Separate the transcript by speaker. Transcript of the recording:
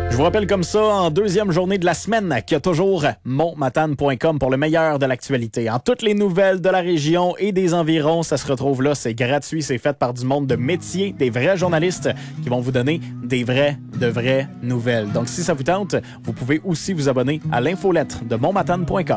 Speaker 1: Je vous rappelle comme ça, en deuxième journée de la semaine, qu'il y a toujours montmatane.com pour le meilleur de l'actualité. En toutes les nouvelles de la région et des environs, ça se retrouve là. C'est gratuit, c'est fait par du monde de métier, des vrais journalistes qui vont vous donner de vraies nouvelles. Donc, si ça vous tente, vous pouvez aussi vous abonner à l'infolettre de montmatane.com.